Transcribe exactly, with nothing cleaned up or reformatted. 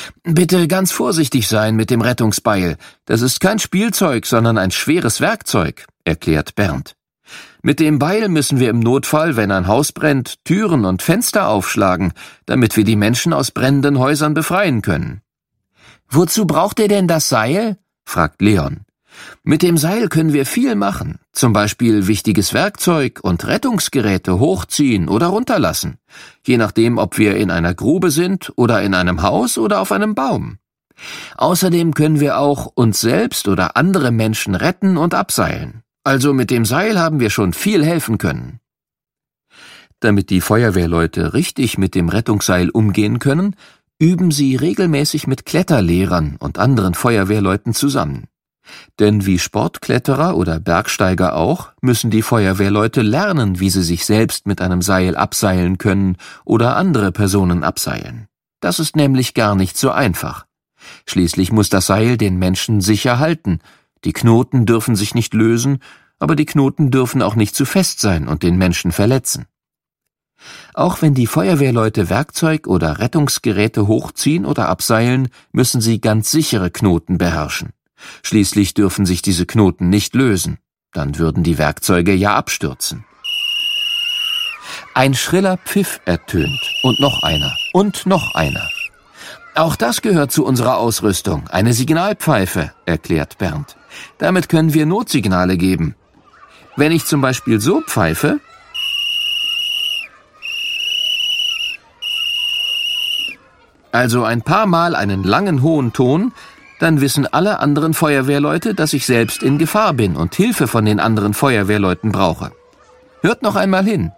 »Bitte ganz vorsichtig sein mit dem Rettungsbeil. Das ist kein Spielzeug, sondern ein schweres Werkzeug«, erklärt Bernd. »Mit dem Beil müssen wir im Notfall, wenn ein Haus brennt, Türen und Fenster aufschlagen, damit wir die Menschen aus brennenden Häusern befreien können.« »Wozu braucht ihr denn das Seil?« fragt Leon. »Mit dem Seil können wir viel machen, zum Beispiel wichtiges Werkzeug und Rettungsgeräte hochziehen oder runterlassen, je nachdem, ob wir in einer Grube sind oder in einem Haus oder auf einem Baum. Außerdem können wir auch uns selbst oder andere Menschen retten und abseilen. Also mit dem Seil haben wir schon viel helfen können.« Damit die Feuerwehrleute richtig mit dem Rettungsseil umgehen können, üben sie regelmäßig mit Kletterlehrern und anderen Feuerwehrleuten zusammen. Denn wie Sportkletterer oder Bergsteiger auch, müssen die Feuerwehrleute lernen, wie sie sich selbst mit einem Seil abseilen können oder andere Personen abseilen. Das ist nämlich gar nicht so einfach. Schließlich muss das Seil den Menschen sicher halten. Die Knoten dürfen sich nicht lösen, aber die Knoten dürfen auch nicht zu fest sein und den Menschen verletzen. Auch wenn die Feuerwehrleute Werkzeug oder Rettungsgeräte hochziehen oder abseilen, müssen sie ganz sichere Knoten beherrschen. Schließlich dürfen sich diese Knoten nicht lösen, dann würden die Werkzeuge ja abstürzen. Ein schriller Pfiff ertönt und noch einer und noch einer. »Auch das gehört zu unserer Ausrüstung, eine Signalpfeife«, erklärt Bernd. »Damit können wir Notsignale geben. Wenn ich zum Beispiel so pfeife, also ein paar Mal einen langen, hohen Ton, dann wissen alle anderen Feuerwehrleute, dass ich selbst in Gefahr bin und Hilfe von den anderen Feuerwehrleuten brauche. Hört noch einmal hin.«